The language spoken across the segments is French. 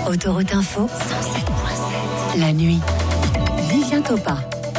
Autoroute Info, 107.7. La nuit. Vivien Topa.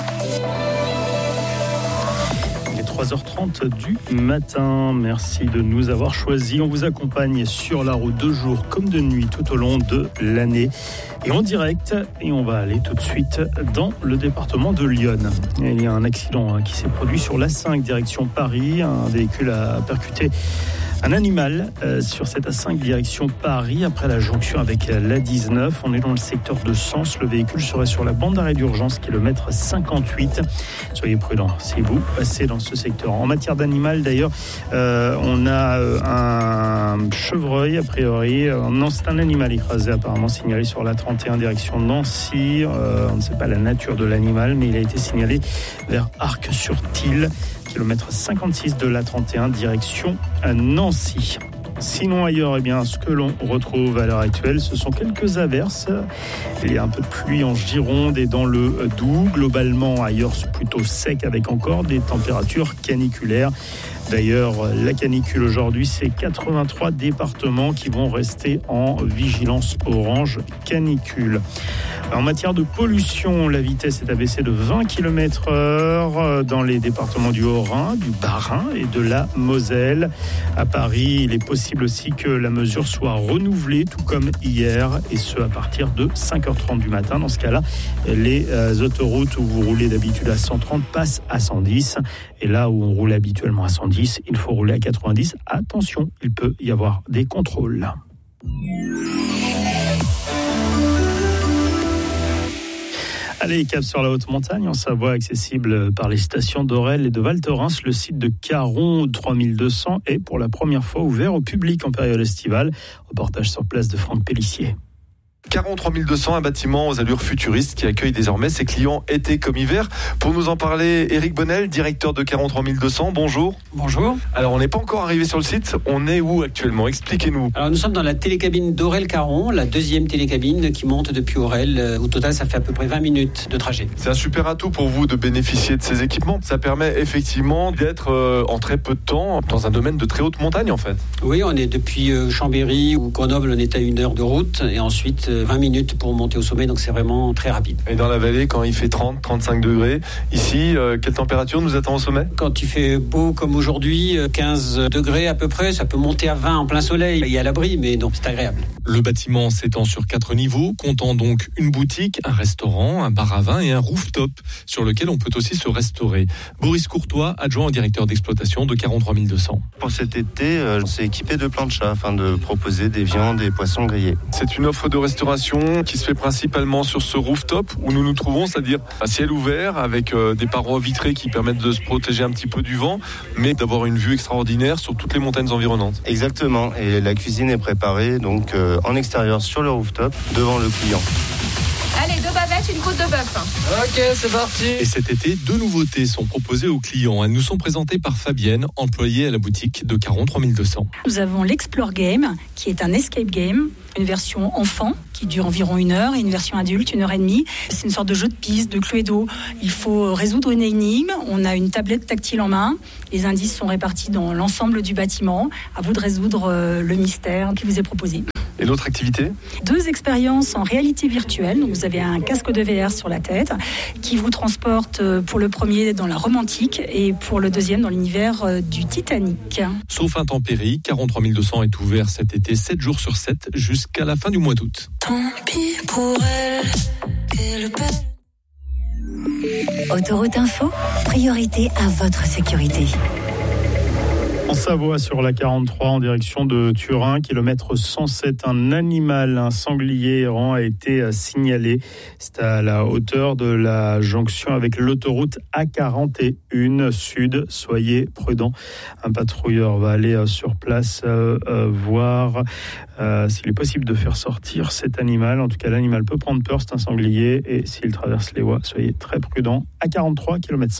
3h30 du matin. Merci de nous avoir choisis. On vous accompagne sur la route de jour comme de nuit tout au long de l'année. Et en direct, et on va aller tout de suite dans le département de Lyon. Il y a un accident qui s'est produit sur l'A5 direction Paris. Un véhicule a percuté un animal sur cette A5 direction Paris après la jonction avec l'A19. On est dans le secteur de Sens. Le véhicule serait sur la bande d'arrêt d'urgence, kilomètre 58. Soyez prudents si vous passez dans ce secteur. En matière d'animal d'ailleurs, on a un chevreuil a priori. Non, c'est un animal écrasé apparemment signalé sur la 31 direction Nancy. On ne sait pas la nature de l'animal, mais il a été signalé vers Arc-sur-Tille. Kilomètre 56 de la 31, direction Nancy. Sinon ailleurs, ce que l'on retrouve à l'heure actuelle, ce sont quelques averses. Il y a un peu de pluie en Gironde et dans le Doubs. Globalement, ailleurs, c'est plutôt sec avec encore des températures caniculaires. D'ailleurs, la canicule aujourd'hui, c'est 83 départements qui vont rester en vigilance orange canicule. En matière de pollution, la vitesse est abaissée de 20 km/h dans les départements du Haut-Rhin, du Bas-Rhin et de la Moselle. À Paris, il est possible aussi que la mesure soit renouvelée, tout comme hier, et ce à partir de 5h30 du matin. Dans ce cas-là, les autoroutes où vous roulez d'habitude à 130 passent à 110. Et là où on roule habituellement à 110, il faut rouler à 90. Attention, il peut y avoir des contrôles. Allez, cap sur la haute montagne, en Savoie, accessible par les stations d'Orel et de Val Thorens. Le site de Caron 3200 est pour la première fois ouvert au public en période estivale. Reportage sur place de Franck Pellissier. Caron 3200, un bâtiment aux allures futuristes qui accueille désormais ses clients été comme hiver. Pour nous en parler, Éric Bonnel, directeur de Caron 3200, bonjour. Bonjour. Alors on n'est pas encore arrivé sur le site, on est où actuellement ? Expliquez-nous. Alors nous sommes dans la télécabine d'Orel-Caron, la deuxième télécabine qui monte depuis Orel. Au total, ça fait à peu près 20 minutes de trajet. C'est un super atout pour vous de bénéficier de ces équipements. Ça permet effectivement d'être en très peu de temps dans un domaine de très haute montagne en fait. Oui, on est depuis Chambéry ou Grenoble, on est à 1 heure de route et ensuite 20 minutes pour monter au sommet, donc c'est vraiment très rapide. Et dans la vallée, quand il fait 30, 35 degrés, ici, quelle température nous attend au sommet ? Quand il fait beau comme aujourd'hui, 15 degrés à peu près, ça peut monter à 20 en plein soleil et à l'abri, mais non, c'est agréable. Le bâtiment s'étend sur 4 niveaux, comptant donc une boutique, un restaurant, un bar à vin et un rooftop sur lequel on peut aussi se restaurer. Boris Courtois, adjoint au directeur d'exploitation de Caron 3200. Pour cet été, on s'est équipé de planchas afin de proposer des viandes et poissons grillés. C'est une offre de restauration qui se fait principalement sur ce rooftop où nous nous trouvons, c'est-à-dire un ciel ouvert avec des parois vitrées qui permettent de se protéger un petit peu du vent, mais d'avoir une vue extraordinaire sur toutes les montagnes environnantes. Exactement, et la cuisine est préparée donc en extérieur sur le rooftop devant le client. Allez, 2 bavettes, une côte de bœuf. Ok, c'est parti. Et cet été, 2 nouveautés sont proposées aux clients. Elles nous sont présentées par Fabienne, employée à la boutique de Caron 3200. Nous avons l'Explore Game, qui est un escape game, une version enfant qui dure environ 1 heure et une version adulte 1h30. C'est une sorte de jeu de piste, de Cluedo. Il faut résoudre une énigme. On a une tablette tactile en main. Les indices sont répartis dans l'ensemble du bâtiment. À vous de résoudre le mystère qui vous est proposé. Et l'autre activité ? 2 expériences en réalité virtuelle. Donc vous avez un casque de VR sur la tête qui vous transporte pour le premier dans la Rome antique et pour le deuxième dans l'univers du Titanic. Sauf intempéries, Caron 3200 est ouvert cet été 7 jours sur 7 jusqu'à la fin du mois d'août. Tant pis pour elle, qu'elle paie. Autoroute Info, priorité à votre sécurité. En Savoie, sur la 43, en direction de Turin, kilomètre 107, un animal, un sanglier errant a été signalé. C'est à la hauteur de la jonction avec l'autoroute A41 Sud. Soyez prudents. Un patrouilleur va aller sur place voir s'il est possible de faire sortir cet animal. En tout cas, l'animal peut prendre peur, c'est un sanglier. Et s'il traverse les voies, soyez très prudents. A43, kilomètre 100.